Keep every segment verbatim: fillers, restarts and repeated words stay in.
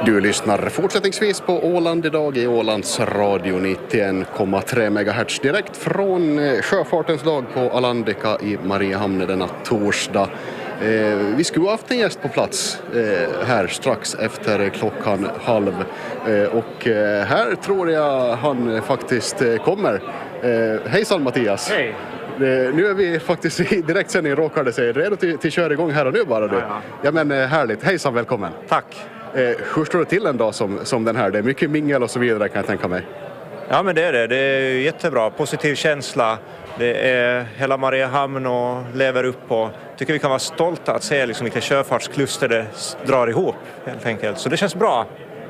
Du lyssnar fortsättningsvis på Åland idag i Ålands radio nittioen komma tre megahertz direkt från sjöfartens dag på Alandica i Mariehamn denna torsdag. Eh, vi skulle ha haft en gäst på plats eh, här strax efter klockan halv eh, och eh, här tror jag han faktiskt eh, kommer. Eh, hejsan Mattias! Hej! Eh, nu är vi faktiskt i direktsändning, råkade sig redo till, till köra igång här och nu bara du. Ja, ja. ja men eh, härligt, hejsan, välkommen! Tack! Eh, hur står det till en dag som, som den här? Det är mycket mingel och så vidare kan jag tänka mig. Ja men det är det, det är jättebra, positiv känsla. Det är hela Mariehamn och lever upp och tycker vi kan vara stolta att se liksom vilka sjöfartskluster det drar ihop helt enkelt. Så det känns bra.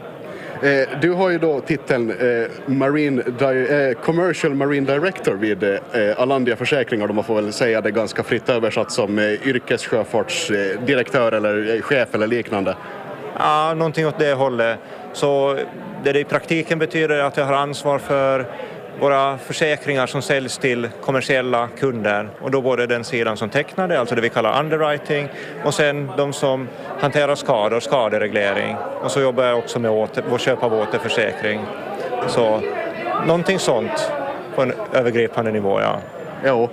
Eh, du har ju då titeln eh, Marine Di- eh, Commercial Marine Director vid eh, Alandia Försäkringar. De får väl säga det ganska fritt översatt som eh, yrkessjöfartsdirektör eller eh, chef eller liknande. Ja, någonting åt det hållet. Så det, det i praktiken betyder att jag har ansvar för våra försäkringar som säljs till kommersiella kunder. Och då både den sidan som tecknar det, alltså det vi kallar underwriting, och sen de som hanterar skador, skadereglering. Och så jobbar jag också med åter, vår köp av återförsäkring. Så någonting sånt på en övergripande nivå, ja. Ja,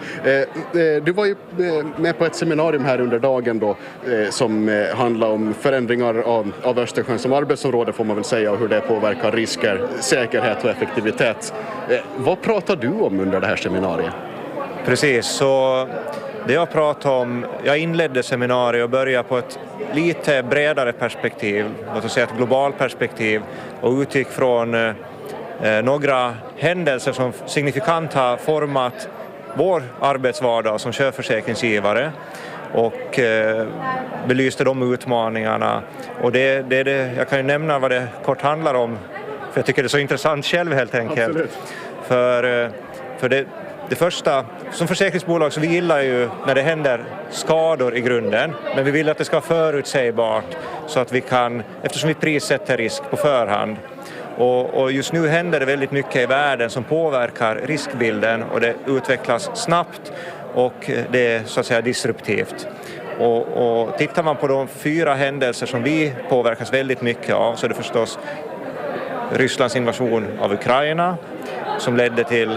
eh, du var ju med på ett seminarium här under dagen då eh, som eh, handlar om förändringar av, av Östersjön som arbetsområde får man väl säga och hur det påverkar risker, säkerhet och effektivitet. Eh, vad pratar du om under det här seminariet? Precis, så det jag pratar om, jag inledde seminariet och började på ett lite bredare perspektiv, låt oss säga ett globalt perspektiv, och utgick från eh, några händelser som signifikant har format vår arbetsvardag som sjöförsäkringsgivare och eh, belyste de utmaningarna. Och det, det, det, jag kan ju nämna vad det kort handlar om, för jag tycker det är så intressant själv helt enkelt. Absolut. För, för det, det första, som försäkringsbolag så vi gillar ju när det händer skador i grunden, men vi vill att det ska vara förutsägbart så att vi kan, eftersom vi prissätter risk på förhand. Och, och just nu händer det väldigt mycket i världen som påverkar riskbilden och det utvecklas snabbt och det är så att säga disruptivt. Och, och tittar man på de fyra händelser som vi påverkas väldigt mycket av så är det förstås Rysslands invasion av Ukraina som ledde till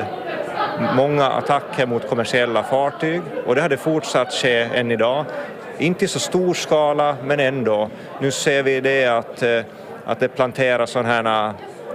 många attacker mot kommersiella fartyg och det hade fortsatt ske än idag. Inte i så stor skala men ändå. Nu ser vi det att att det planteras sådana här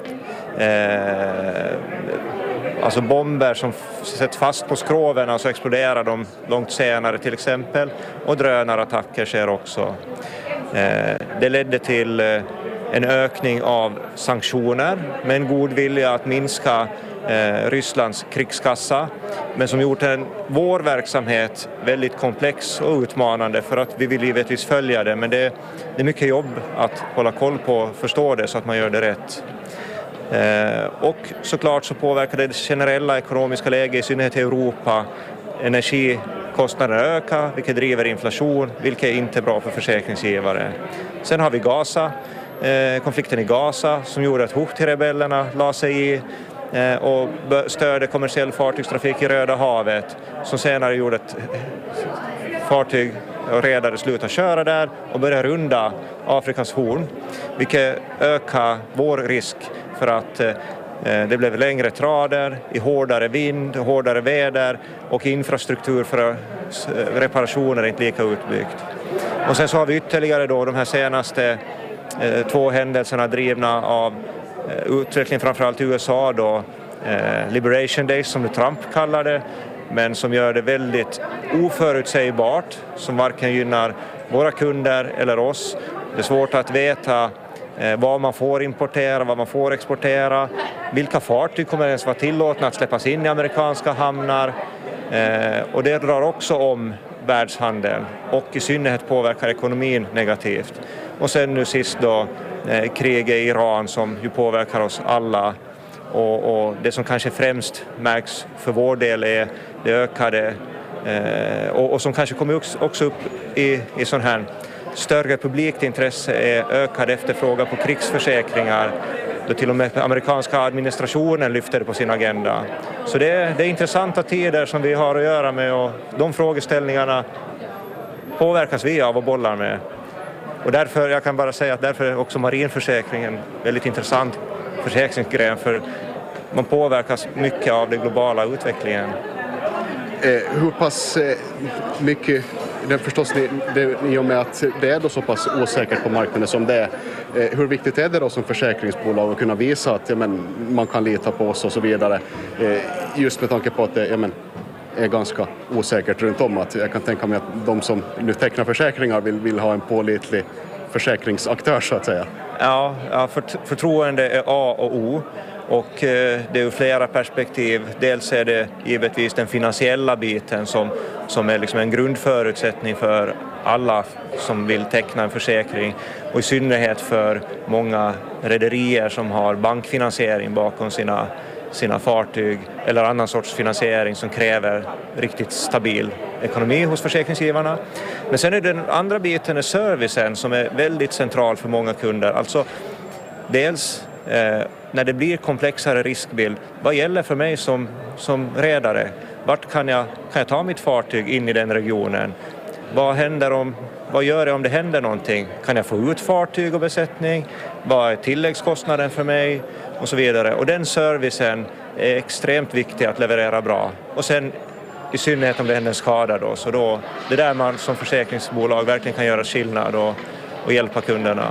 eh, alltså bomber som sätts fast på skroven och så exploderar de långt senare till exempel. Och drönarattacker sker också. Eh, det ledde till eh, en ökning av sanktioner med en god vilja att minska eh, Rysslands krigskassa. Men som gjort en, vår verksamhet väldigt komplex och utmanande för att vi vill givetvis följa det. Men det, det är mycket jobb att hålla koll på och förstå det så att man gör det rätt. Eh, och såklart så påverkar det det generella ekonomiska läget i synnerhet i Europa. Energikostnaderna ökar, vilket driver inflation, vilket är inte bra för försäkringsgivare. Sen har vi Gaza, eh, konflikten i Gaza som gjorde att Houthi-rebellerna la sig i och störde kommersiell fartygstrafik i Röda havet som senare gjorde att fartyg och redare slutade köra där och började runda Afrikas horn, vilket ökar vår risk för att eh, det blev längre trader, i hårdare vind, hårdare väder och infrastruktur för reparationer är inte lika utbyggt. Och sen så har vi ytterligare då de här senaste eh, två händelserna drivna av utvecklingen framförallt i U S A då, eh, Liberation Days som Trump kallar det, men som gör det väldigt oförutsägbart, som varken gynnar våra kunder eller oss. Det är svårt att veta eh, vad man får importera, vad man får exportera, vilka fartyg kommer ens vara tillåtna att släppas in i amerikanska hamnar eh, och det drar också om världshandeln och i synnerhet påverkar ekonomin negativt. Och sen nu sist då eh, kriget i Iran som ju påverkar oss alla och, och det som kanske främst märks för vår del är det ökade eh, och, och som kanske kommer också upp i, i sån här större publikt intresse är ökad efterfrågan på krigsförsäkringar då till och med amerikanska administrationen lyfter det på sin agenda. Så det är, det är intressanta tider som vi har att göra med och de frågeställningarna påverkas vi av och bollar med. Och därför, jag kan bara säga att därför är också marinförsäkringen väldigt intressant försäkringsgren, för man påverkas mycket av den globala utvecklingen. Eh, hur pass eh, mycket, det är förstås det, det, i och med att det är då så pass osäkert på marknaden som det är, eh, hur viktigt är det då som försäkringsbolag att kunna visa att ja, men, man kan lita på oss och så vidare, eh, just med tanke på att det ja, men, är ganska osäkert runt om. Att jag kan tänka mig att de som nu tecknar försäkringar vill, vill ha en pålitlig försäkringsaktör så att säga. Ja, ja för, förtroende är A och O. Och eh, det är ur flera perspektiv. Dels är det givetvis den finansiella biten som, som är liksom en grundförutsättning för alla som vill teckna en försäkring. Och i synnerhet för många rederier som har bankfinansiering bakom sina, sina fartyg eller annan sorts finansiering som kräver riktigt stabil ekonomi hos försäkringsgivarna. Men sen är den andra biten är servicen som är väldigt central för många kunder. Alltså dels eh, när det blir komplexare riskbild, vad gäller för mig som, som redare? Vart kan jag, kan jag ta mitt fartyg in i den regionen? Vad händer om, vad gör jag om det händer någonting? Kan jag få ut fartyg och besättning? Vad är tilläggskostnaden för mig? Och så vidare. Och den servicen är extremt viktig att leverera bra. Och sen i synnerhet om det händer en skada då. Så då, det är där man som försäkringsbolag verkligen kan göra skillnad och, och hjälpa kunderna.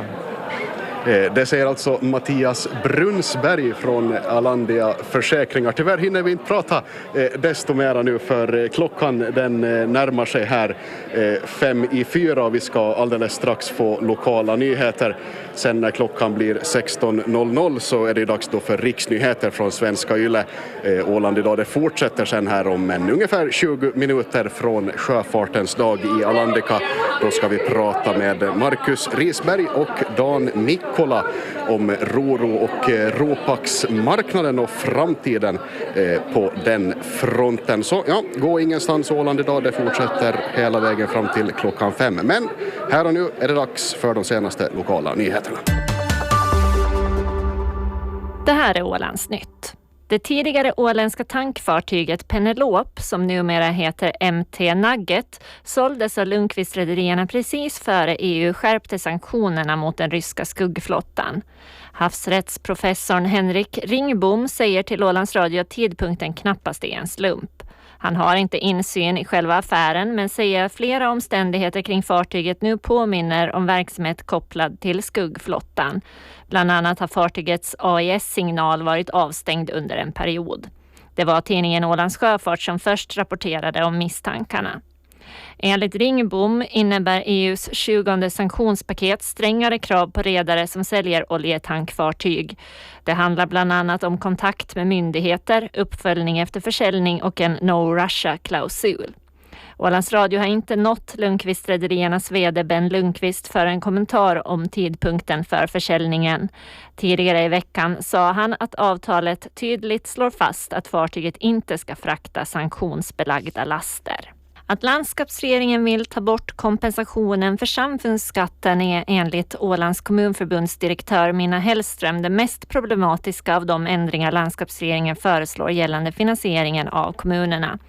Det säger alltså Mattias Brunsberg från Alandia Försäkringar. Tyvärr hinner vi inte prata desto mera nu, för klockan den närmar sig här fem i fyra och vi ska alldeles strax få lokala nyheter. Sen när klockan blir sexton noll noll så är det dags då för riksnyheter från Svenska Yle. Åland idag, det fortsätter sen här om en ungefär tjugo minuter från Sjöfartens dag i Alandika. Då ska vi prata med Marcus Risberg och Dan Mikkola om Roro och Ropax-marknaden och framtiden på den fronten. Så ja, gå ingenstans Åland idag, det fortsätter hela vägen fram till klockan fem. Men här och nu är det dags för de senaste lokala nyheterna. Det här är Ålands nytt. Det tidigare åländska tankfartyget Penelope, som numera heter M T Nugget, såldes av Lundqvist-rederierna precis före E U skärpte sanktionerna mot den ryska skuggflottan. Havsrättsprofessorn Henrik Ringbom säger till Ålands Radio att tidpunkten knappast är en slump. Han har inte insyn i själva affären, men säger att flera omständigheter kring fartyget nu påminner om verksamhet kopplad till skuggflottan. Bland annat har fartygets A I S-signal varit avstängd under en period. Det var tidningen Ålands Sjöfart som först rapporterade om misstankarna. Enligt Ringbom innebär E U:s tjugonde sanktionspaket strängare krav på redare som säljer oljetankfartyg. Det handlar bland annat om kontakt med myndigheter, uppföljning efter försäljning och en No Russia-klausul. Ålands Radio har inte nått Lundqvist-rederiernas vd Ben Lundqvist för en kommentar om tidpunkten för försäljningen. Tidigare i veckan sa han att avtalet tydligt slår fast att fartyget inte ska frakta sanktionsbelagda laster. Att landskapsregeringen vill ta bort kompensationen för samfundsskatten är enligt Ålands kommunförbundsdirektör Minna Hellström det mest problematiska av de ändringar landskapsregeringen föreslår gällande finansieringen av kommunerna.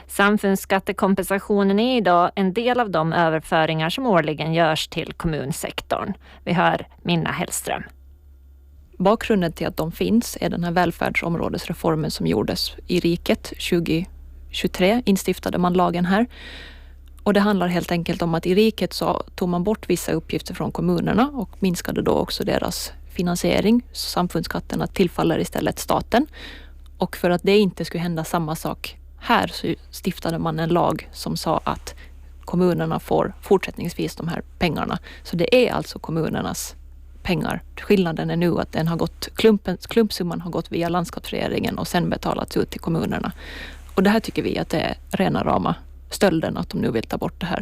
Samfundsskattekompensationen är idag en del av de överföringar som årligen görs till kommunsektorn. Vi hör Minna Hellström. Bakgrunden till att de finns är den här välfärdsområdesreformen som gjordes i riket tjugo tjugotre instiftade man lagen här. Och det handlar helt enkelt om att i riket så tog man bort vissa uppgifter från kommunerna och minskade då också deras finansiering. Så samfundsskatterna tillfaller istället staten. Och för att det inte skulle hända samma sak här så stiftade man en lag som sa att kommunerna får fortsättningsvis de här pengarna. Så det är alltså kommunernas pengar. Skillnaden är nu att den har gått, klumpen, klumpsumman har gått via landskapsregeringen och sen betalats ut till kommunerna. Och det här tycker vi att det är rena rama stölden att de nu vill ta bort det här.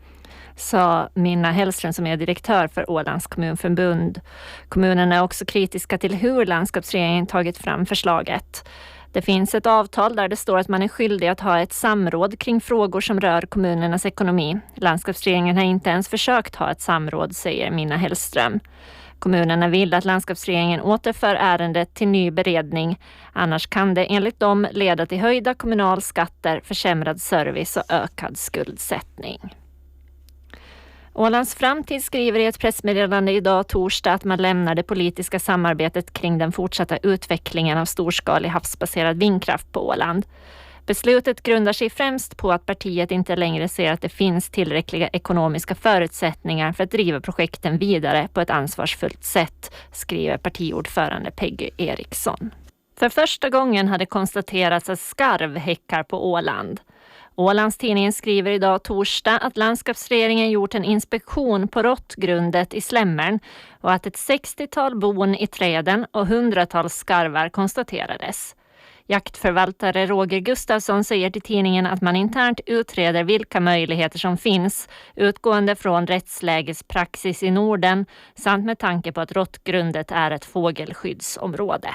Sa Minna Hellström som är direktör för Ålands kommunförbund. Kommunerna är också kritiska till hur landskapsregeringen tagit fram förslaget. Det finns ett avtal där det står att man är skyldig att ha ett samråd kring frågor som rör kommunernas ekonomi. Landskapsregeringen har inte ens försökt ha ett samråd, säger Minna Hellström. Kommunerna vill att landskapsregeringen återför ärendet till ny beredning. Annars kan det enligt dem leda till höjda kommunalskatter, försämrad service och ökad skuldsättning. Ålands Framtid skriver i ett pressmeddelande idag torsdag att man lämnar det politiska samarbetet kring den fortsatta utvecklingen av storskalig havsbaserad vindkraft på Åland. Beslutet grundar sig främst på att partiet inte längre ser att det finns tillräckliga ekonomiska förutsättningar för att driva projekten vidare på ett ansvarsfullt sätt, skriver partiordförande Peggy Eriksson. För första gången hade konstaterats att skarv häckar på Åland. Ålandstidningen skriver idag torsdag att landskapsregeringen gjort en inspektion på råttgrundet i Slämmern och att ett sextiotal bon i träden och hundratals skarvar konstaterades. Jaktförvaltare Roger Gustafsson säger till tidningen att man internt utreder vilka möjligheter som finns utgående från rättslägespraxis i Norden samt med tanke på att råttgrundet är ett fågelskyddsområde.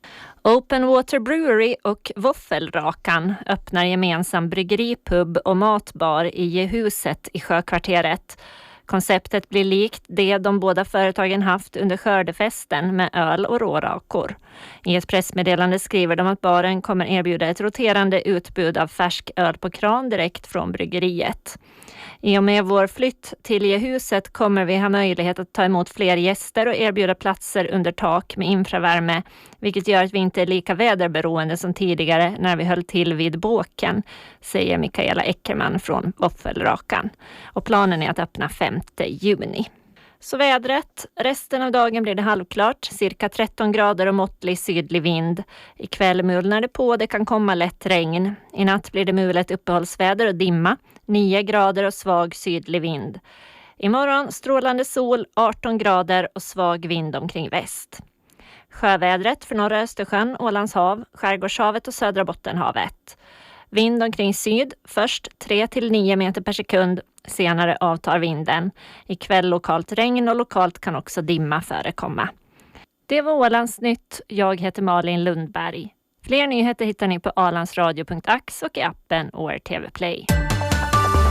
Open Water Brewery och Våffelrakan öppnar gemensam bryggeripub och matbar i Gehuset i Sjökvarteret. Konceptet blir likt det de båda företagen haft under skördefesten med öl och rårakor. I ett pressmeddelande skriver de att baren kommer erbjuda ett roterande utbud av färsk öl på kran direkt från bryggeriet. I och med vår flytt till Gehuset kommer vi ha möjlighet att ta emot fler gäster och erbjuda platser under tak med infravärme, vilket gör att vi inte är lika väderberoende som tidigare när vi höll till vid båken, säger Mikaela Eckerman från Våffelrakan. Och planen är att öppna femte juni. Så vädret. Resten av dagen blir det halvklart, cirka tretton grader och måttlig sydlig vind. Ikväll mulnar det på, det kan komma lätt regn. I natt blir det mulet uppehållsväder och dimma, nio grader och svag sydlig vind. Imorgon strålande sol, arton grader och svag vind omkring väst. Sjövädret för norra Östersjön, Ålands hav, Skärgårdshavet och södra Bottenhavet. Vind omkring syd, först tre till nio meter per sekund, senare avtar vinden. Ikväll lokalt regn och lokalt kan också dimma förekomma. Det var Ålands nytt. Jag heter Malin Lundberg. Fler nyheter hittar ni på ålandsradio punkt ax och i appen O R T V Play.